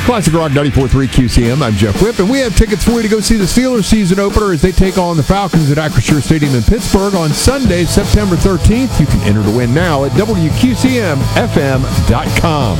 Classic Rock 94.3 QCM. I'm Jeff Whip, and we have tickets for you to go see the Steelers season opener as they take on the Falcons at Acrisure Stadium in Pittsburgh on Sunday, September 13th. You can enter to win now at WQCMFM.com.